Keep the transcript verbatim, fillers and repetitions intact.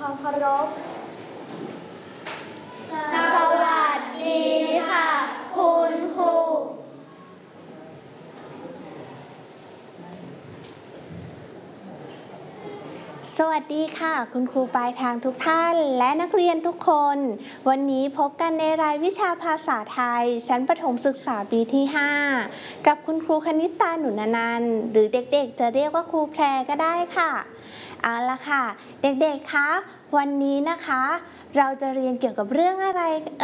ความเคารพสวัสดีค่ะคุณครูสวัสดีค่ะคุณครูปลายทางทุกท่านและนักเรียนทุกคนวันนี้พบกันในรายวิชาภาษาไทยชั้นประถมศึกษาปีที่ห้ากับคุณครูคณิตาหนุนนันท์หรือเด็กๆจะเรียกว่าครูแพรก็ได้ค่ะเอาละค่ะเด็กๆคะวันนี้นะคะเราจะเรียนเกี่ยวกับเรื่องอะไร